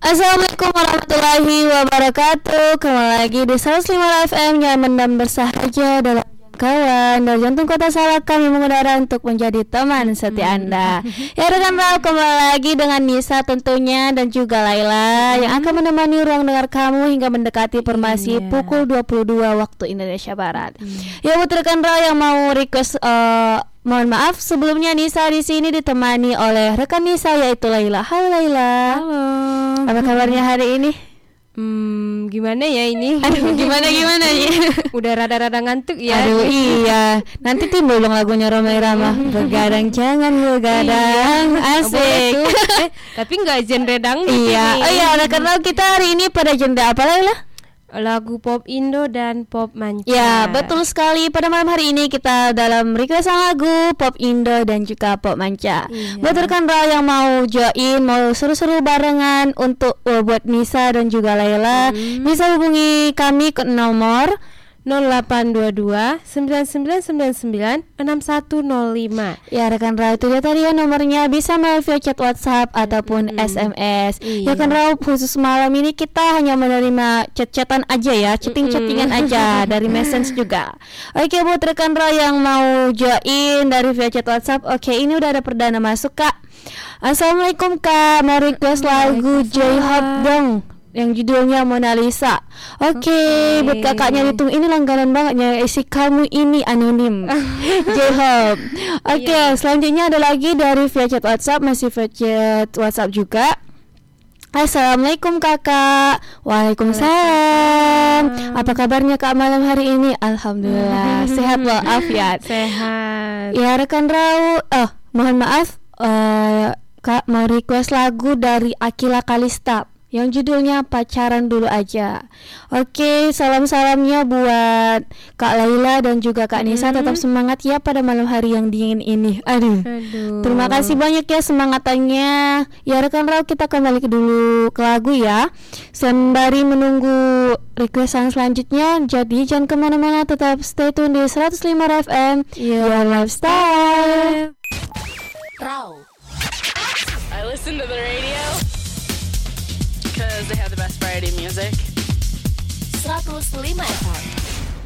Assalamualaikum warahmatullahi wabarakatuh. Kembali lagi di 105 FM Nyaman dan bersahaja dalam kawan dari jantung kota Salak. Kami mengudara untuk menjadi teman setia Anda. Ya rekan Rau, kembali lagi dengan Nisa tentunya dan juga Laila yang akan menemani ruang dengar kamu hingga mendekati formasi pukul 22 waktu Indonesia Barat. Ya buat rekan Rau yang mau request mohon maaf sebelumnya, Nisa di sini ditemani oleh rekan Nisa yaitu Laila. Halo Laila. Halo. Apa kabarnya hari ini? Gimana ya ini? Aduh, gimana ya? Udah rada-rada ngantuk ya. Aduh iya. Nanti timbul dong lagunya Roma Irama. Begadang jangan begadang. Asik. Tapi nggak genre dangdut. Iya. Oh iya, karena kita hari ini pada genre apa Laila? Lagu pop Indo dan pop manca. Ya betul sekali. Pada malam hari ini kita dalam requestan lagu pop Indo dan juga pop manca. Buat rekan Ra yang mau join, mau seru-seru barengan untuk buat Nisa dan juga Laila, bisa hubungi kami ke nomor 0822 9999 6105. Ya rekan Ra, itu dia tadi ya nomornya. Bisa melalui chat WhatsApp ataupun SMS. Ya kan Ra, khusus malam ini kita hanya menerima chat-chatan aja ya, chatting-chattingan aja dari message juga. Oke, buat rekan Ra yang mau join dari via chat WhatsApp. Oke, ini udah ada perdana masuk Kak. Assalamualaikum Kak, mau request lagu J-Hope dong yang judulnya Mona Lisa. Oke, buat kakaknya Litung ini langganan banget ya, isi kamu ini anonim. J-Hope. Oke, selanjutnya ada lagi dari via chat WhatsApp, masih via chat WhatsApp juga. Assalamualaikum kakak. Waalaikumsalam. Apa kabarnya Kak malam hari ini? Alhamdulillah sehat walafiat. Sehat. Ya rekan Rau, mohon maaf, Kak mau request lagu dari Akila Kalista yang judulnya Pacaran Dulu Aja. Oke, salam-salamnya buat Kak Laila dan juga Kak Nisa. Tetap semangat ya pada malam hari yang dingin ini. Aduh. Terima kasih banyak ya semangatannya. Ya rekan Rau, kita kembali dulu ke lagu ya, sembari menunggu requestan selanjutnya. Jadi jangan kemana-mana, tetap stay tune di 105 FM Your Lifestyle. Rau. I listen to the radio because they have the best variety music. 105 FM